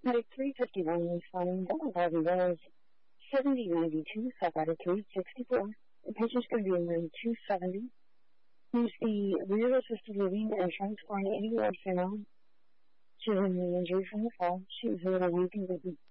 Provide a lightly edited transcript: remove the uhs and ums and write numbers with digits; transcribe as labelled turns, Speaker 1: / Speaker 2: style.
Speaker 1: Medic 351 is finding double diagnosed 7092, psychotic 364. The patient's going to be in room 270. Use the rear assisted living and transport 80-year-old female. She has an injury from the fall. She was a little weak and busy.